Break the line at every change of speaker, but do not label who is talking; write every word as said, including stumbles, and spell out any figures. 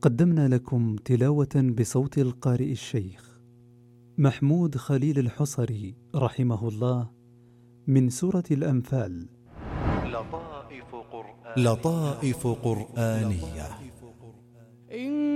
قدمنا لكم تلاوة بصوت القارئ الشيخ محمود خليل الحصري رحمه الله من سورة الأنفال.
لطائف قرآنية, لطائف قرآنية.